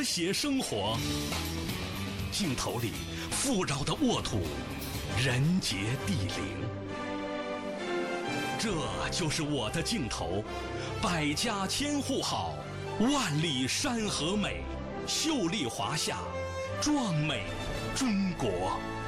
谐生活。镜头里富饶的沃土，人杰地灵。这就是我的镜头，百家千户好，万里山河美，秀丽华夏，壮美中国。